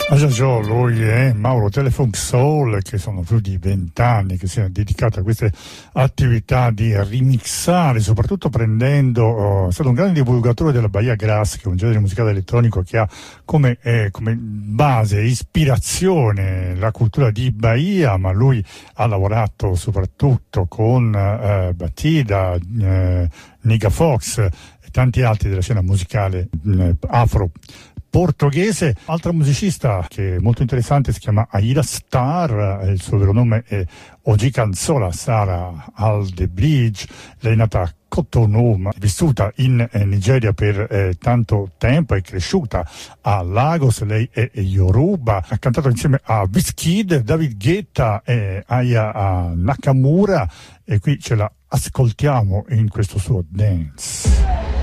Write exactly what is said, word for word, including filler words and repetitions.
Ah già, già, lui è Mauro Telefunk Soul, che sono più di vent'anni che si è dedicato a queste attività di remixare, soprattutto prendendo, oh, è stato un grande divulgatore della Bahia Grass, che è un genere musicale elettronico che ha come, eh, come base, ispirazione la cultura di Bahia, ma lui ha lavorato soprattutto con eh, Batida, eh, Niga Fox e tanti altri della scena musicale eh, afro portoghese. Altra musicista che è molto interessante si chiama Aida Star, il suo vero nome è Oji Canzola Sara Aldebridge. Lei è nata a Cotonou, ma è vissuta in eh, Nigeria per eh, tanto tempo, è cresciuta a Lagos. Lei è, è Yoruba, ha cantato insieme a Wizkid, David Guetta e Aya Nakamura, e qui ce la ascoltiamo in questo suo dance.